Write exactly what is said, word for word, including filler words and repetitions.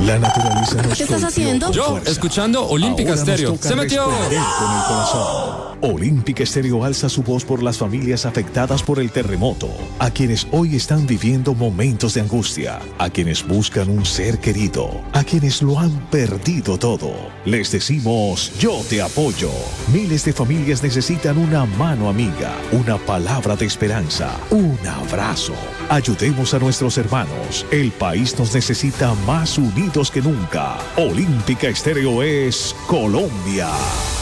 La naturaleza nos ¿Qué estás golpeó haciendo? con Yo, fuerza. escuchando Olímpica Ahora nos Estéreo. toca ¡Se metió! responder con el corazón. Olímpica Estéreo alza su voz por las familias afectadas por el terremoto, a quienes hoy están viviendo momentos de angustia, a quienes buscan un ser querido, a quienes lo han perdido todo. Les decimos, yo te apoyo. Miles de familias necesitan una mano amiga, una palabra de esperanza, un abrazo. Ayudemos a nuestros hermanos. El país nos necesita más unidos que nunca. Olímpica Estéreo es Colombia.